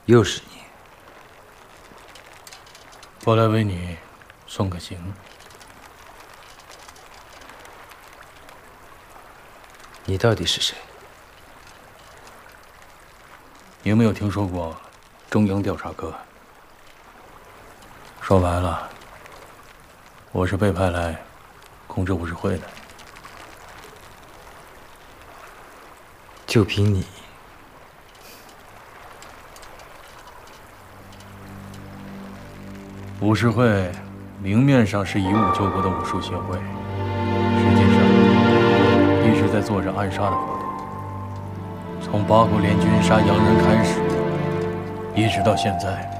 又是你。 我来为你送个行。 你到底是谁？ 你有没有听说过中央调查科？说白了，我是被派来控制武士会的。 就凭你？ 武士会明面上是以武救国的武术协会，实际上一直在做着暗杀的活动。从八国联军杀洋人开始，一直到现在，